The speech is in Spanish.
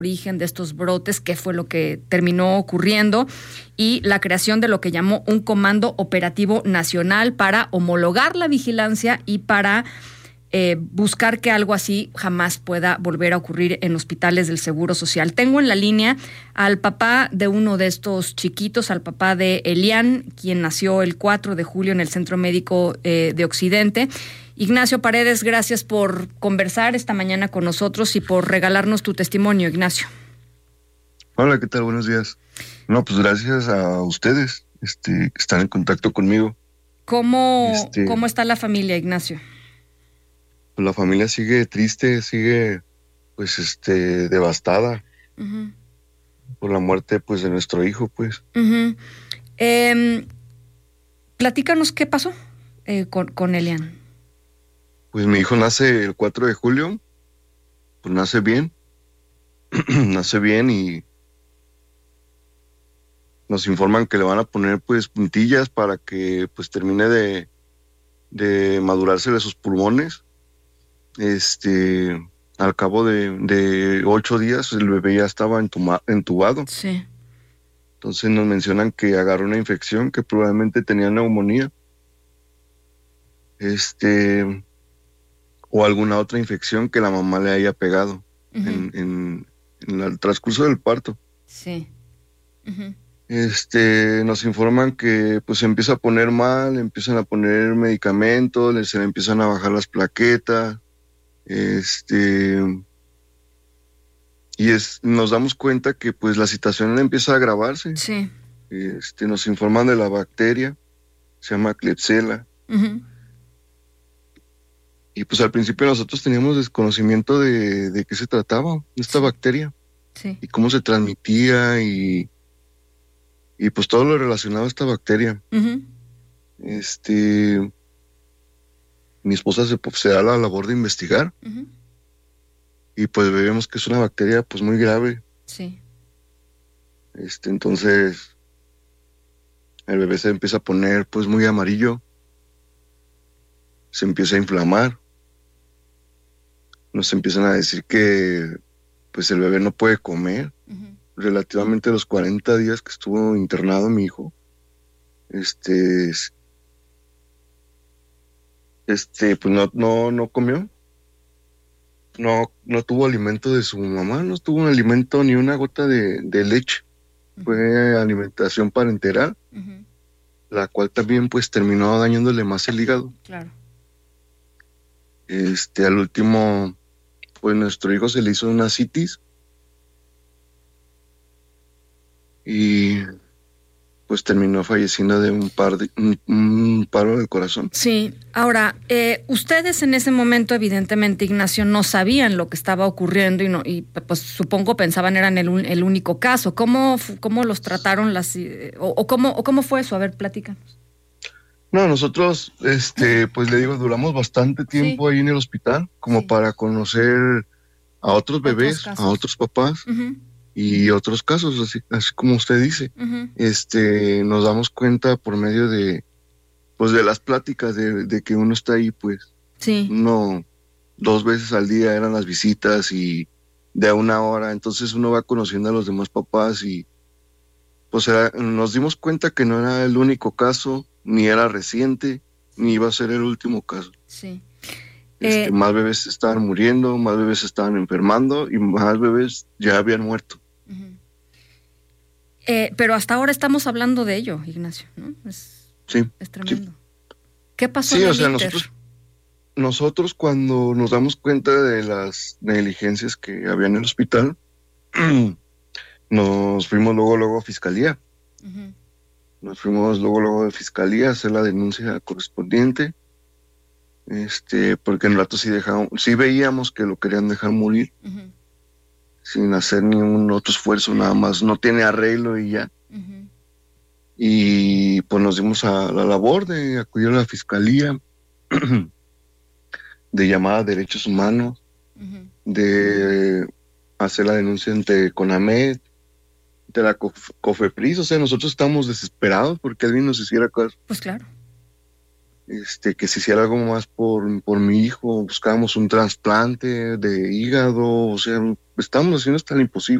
origen de estos brotes, qué fue lo que terminó ocurriendo, y la creación de lo que llamó un Comando Operativo Nacional para homologar la vigilancia y para buscar que algo así jamás pueda volver a ocurrir en hospitales del Seguro Social. Tengo en la línea al papá de uno de estos chiquitos, al papá de Elian, quien nació el 4 de julio en el Centro Médico de Occidente. Ignacio Paredes, gracias por conversar esta mañana con nosotros y por regalarnos tu testimonio, Ignacio. Hola, ¿qué tal? Buenos días. No, pues gracias a ustedes que están en contacto conmigo. ¿Cómo está la familia, Ignacio? Pues la familia sigue triste, sigue devastada por la muerte pues de nuestro hijo, pues. Platícanos qué pasó con Elian. Pues mi hijo nace el 4 de julio, pues nace bien, nace bien y nos informan que le van a poner pues puntillas para que pues termine de madurarse de sus pulmones. Al cabo de 8 días el bebé ya estaba entubado. Sí. Entonces nos mencionan que agarró una infección, que probablemente tenía neumonía. O alguna otra infección que la mamá le haya pegado en el transcurso del parto. Sí. Nos informan que pues se empieza a poner mal, empiezan a poner medicamentos, se le empiezan a bajar las plaquetas, nos damos cuenta que pues la situación empieza a agravarse. Sí. Nos informan de la bacteria, se llama Klebsiella. Y pues al principio nosotros teníamos desconocimiento de qué se trataba esta bacteria. Sí. Y cómo se transmitía y pues todo lo relacionado a esta bacteria. Mi esposa se da la labor de investigar. Y pues vemos que es una bacteria pues muy grave. Sí. Entonces el bebé se empieza a poner pues muy amarillo, se empieza a inflamar, nos empiezan a decir que pues el bebé no puede comer. Relativamente a los 40 días que estuvo internado mi hijo, pues no comió, no tuvo alimento de su mamá, no tuvo un alimento ni una gota de leche. Fue alimentación parenteral, la cual también pues terminó dañándole más el hígado. Claro. Al último, pues nuestro hijo se le hizo una citis y pues terminó falleciendo de un paro del corazón. Sí, ahora, ustedes en ese momento, evidentemente, Ignacio, no sabían lo que estaba ocurriendo y pues supongo pensaban eran el único caso. ¿Cómo los trataron cómo fue eso? A ver, platícanos. No, nosotros, pues le digo, duramos bastante tiempo ahí en el hospital, como para conocer a otros bebés, a otros papás. Y otros casos, así como usted dice. Nos damos cuenta por medio de las pláticas de que uno está ahí, pues. Sí. 2 veces al día eran las visitas y de a 1 hora, entonces uno va conociendo a los demás papás y pues nos dimos cuenta que no era el único caso, ni era reciente, ni iba a ser el último caso. Sí. Más bebés estaban muriendo, más bebés estaban enfermando y más bebés ya habían muerto. Pero hasta ahora estamos hablando de ello, Ignacio, ¿no? Es tremendo. Sí. ¿Qué pasó en el Inter? Nosotros cuando nos damos cuenta de las negligencias que había en el hospital, nos fuimos luego a fiscalía. Nos fuimos luego de fiscalía a hacer la denuncia correspondiente. Porque en rato sí veíamos que lo querían dejar morir, sin hacer ningún otro esfuerzo, nada más, no tiene arreglo y ya. Y pues nos dimos a la labor de acudir a la fiscalía, de llamar a derechos humanos, de hacer la denuncia ante CONAMED, de la COFEPRIS. O sea, nosotros estábamos desesperados porque alguien nos hiciera caso. Pues claro. Que se hiciera algo más por mi hijo, buscábamos un trasplante de hígado, o sea, estamos haciendo hasta lo imposible.